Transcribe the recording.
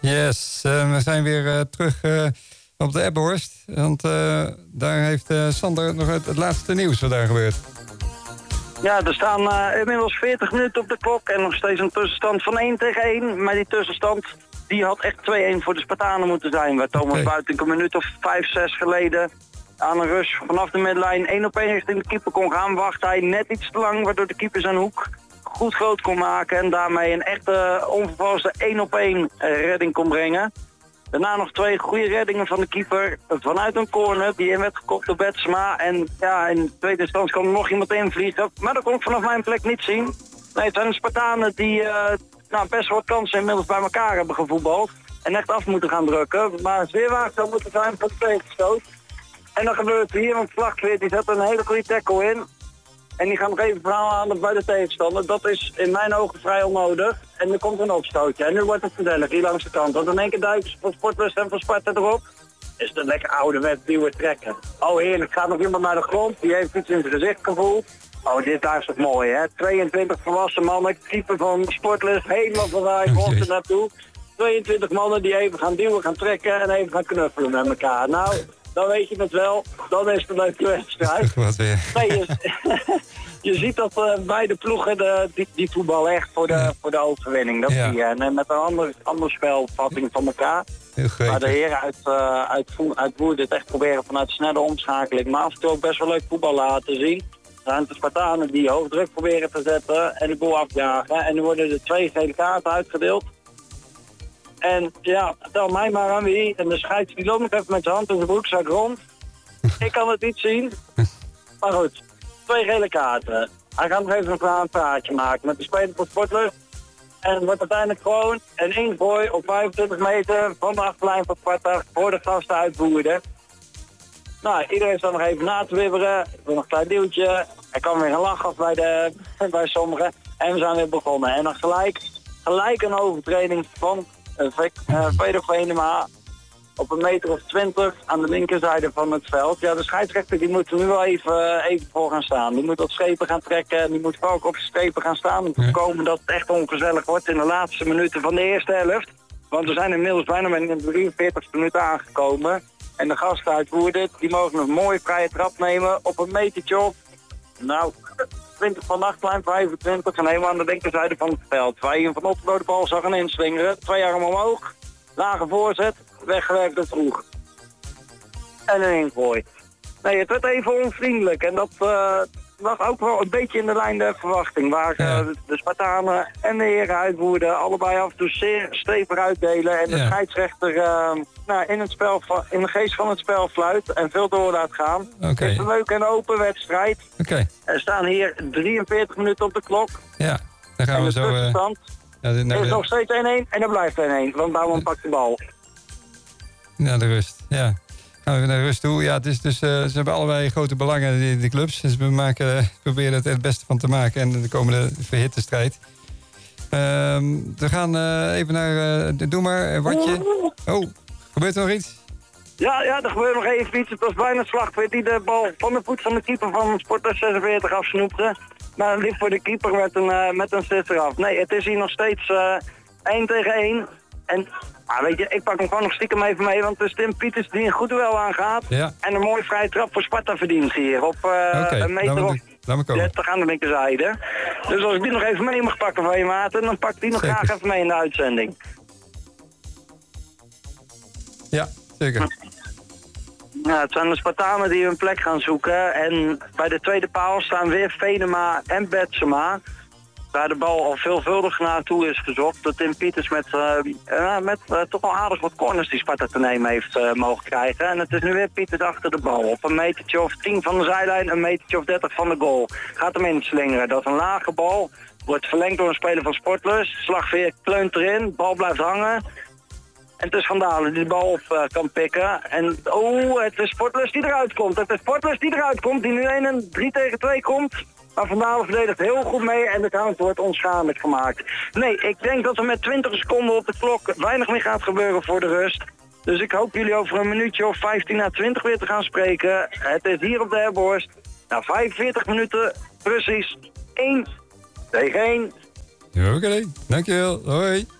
Yes, we zijn weer terug op de Ebbehorst. Want daar heeft Sander nog het laatste nieuws wat daar gebeurt. Ja, er staan inmiddels 40 minuten op de klok en nog steeds een tussenstand van 1-1. Maar die tussenstand die had echt 2-1 voor de Spartanen moeten zijn. Waar Thomas Buitink een minuut of 5-6 geleden aan een rush vanaf de midlijn 1-op-1 richting de keeper kon gaan. Wachtte hij net iets te lang, waardoor de keeper zijn hoek goed groot kon maken. En daarmee een echte onvervalste 1-op-1 redding kon brengen. Daarna nog 2 goede reddingen van de keeper vanuit een corner die in werd gekopt door Betsma. En ja, in de tweede instantie kwam er nog iemand invliegen. Maar dat kon ik vanaf mijn plek niet zien. Nee, het zijn de Spartanen die best wel wat kansen inmiddels bij elkaar hebben gevoetbald. En echt af moeten gaan drukken. Maar het weer waar zou moeten zijn voor de tegenstoot. En dan gebeurt het hier, want Vlagtweer die zet een hele goede tackle in. En die gaan nog even verhaal aan bij de tegenstander. Dat is in mijn ogen vrij onnodig. En er komt een opstootje. En nu wordt het gezellig hier langs de kant. Want in één keer duiken van Sportlust en van Sparta erop. Is het een lekker ouderwets duwen trekken. Oh heerlijk, gaat nog iemand naar de grond. Die heeft iets in zijn gezicht gevoeld. Oh, dit daar is het mooi, hè. 22 volwassen mannen, keeper van Sportlust, helemaal vanuit er naartoe. 22 mannen die even gaan duwen, gaan trekken en even gaan knuffelen met elkaar. Nou, dan weet je het wel. Dan is het een leuke wedstrijd. Wat weer. Nee, je ziet dat beide ploegen die voetbal echt voor de overwinning. Dat zie je. En met een andere spelopvatting van elkaar. Maar de heren uit Woerden het echt proberen vanuit snelle omschakeling. Maar af en toe ook best wel leuk voetbal laten zien. Er zijn de Spartanen die hoog druk proberen te zetten en de goal afjagen. En nu worden er 2 gele kaarten uitgedeeld. En ja, tel mij maar aan wie. En de scheids die loopt nog even met zijn hand in zijn broekzak rond. Ik kan het niet zien. Maar goed, 2 gele kaarten. Hij gaat nog even een praatje maken met de speler van Sportlust. En het wordt uiteindelijk gewoon een ingooi op 25 meter van de achterlijn van Sparta voor de gasten uit Woerden. Nou, iedereen staat nog even na te wibberen. Ik wil nog een klein duwtje. Er kwam weer een lach af bij sommigen. En we zijn weer begonnen. En dan gelijk een overtreding van Peter Venema op een meter of 20 aan de linkerzijde van het veld. Ja, de scheidsrechter die moet er nu wel even voor gaan staan. Die moet op schepen gaan trekken. Die moet ook op zijn strepen gaan staan om te voorkomen dat het echt ongezellig wordt in de laatste minuten van de eerste helft. Want we zijn inmiddels bijna in de 43e minuut aangekomen. En de gasten uit Woerden, die mogen een mooie vrije trap nemen op een metertje op. Nou, 20 van de achterlijn, 25 en helemaal aan de linkerzijde van het veld. Waar je van Otterlo de bal zag gaan inslingeren. 2 armen omhoog, lage voorzet, weggewerkt door Vroeg. En een ingooi. Nee, het werd even onvriendelijk en dat lag ook wel een beetje in de lijn der verwachting. Waar de Spartanen en de heren uit Woerden allebei af en toe zeer stevig uitdelen. En de scheidsrechter in de geest van het spel fluit en veel door laat gaan. Het is een leuke en open wedstrijd. Er staan hier 43 minuten op de klok. Ja, dan gaan we zo... tussenstand is nog steeds 1-1 en dan blijft 1-1, want Bouwman pakt de bal. Ja, de rust, ja. Gaan we naar de rust toe. Ja, het is dus, ze hebben allebei grote belangen, die clubs. Dus we proberen er het beste van te maken en de komende verhitte strijd. We gaan even naar... doe maar, watje. Oh, gebeurt er nog iets? Ja, er gebeurt nog even iets. Het was bijna Slagtweer die de bal van de voet van de keeper van Sportlust 46 afsnoepte. Maar het liep voor de keeper met een sisser af. Nee, het is hier nog steeds 1-1. En weet je, ik pak hem gewoon nog stiekem even mee, want het is Tim Pieters die een goed duel aangaat. Ja. En een mooie vrije trap voor Sparta verdient hier op een meter of 30 aan de linkerzijde. Dus als ik die nog even mee mag pakken van je maten, dan pak ik die nog graag even mee in de uitzending. Ja, zeker. Ja, het zijn de Spartanen die hun plek gaan zoeken. En bij de tweede paal staan weer Venema en Betsema. Waar de bal al veelvuldig naartoe is gezocht. Dat Tim Pieters met toch wel aardig wat corners die Sparta te nemen heeft mogen krijgen. En het is nu weer Pieters achter de bal. Op een metertje of 10 van de zijlijn, een metertje of 30 van de goal. Gaat hem inslingeren. Dat is een lage bal. Wordt verlengd door een speler van Sportlust. Slagveer kleunt erin. Bal blijft hangen. En het is Van Dalen die de bal op kan pikken. En het is Sportlust die eruit komt. Het is Sportlust die eruit komt. Die nu 3 tegen 2 komt. Maar Van Dalen verdedigt heel goed mee en de kans wordt onschadelijk gemaakt. Nee, ik denk dat er met 20 seconden op de klok weinig meer gaat gebeuren voor de rust. Dus ik hoop jullie over een minuutje of 15 à 20 weer te gaan spreken. Het is hier op de Ebbehorst. Na 45 minuten precies 1 tegen 1. Oké, dankjewel. Hoi.